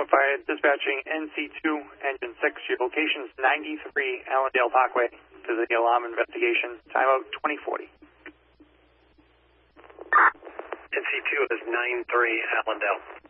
Alpha Fire, dispatching NC2, Engine 6. Your location is 93 Allendale Parkway to the alarm investigation. Timeout 2040. NC2 is 93 Allendale.